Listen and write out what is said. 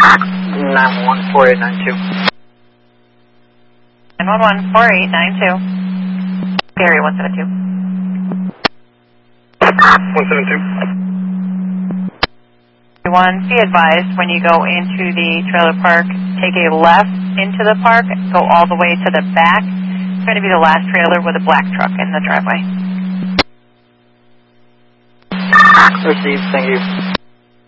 911 4892. 911 4892. Gary 172. 172. Be advised when you go into the trailer park, take a left into the park, go all the way to the back. It's going to be the last trailer with a black truck in the driveway. Received, thank you.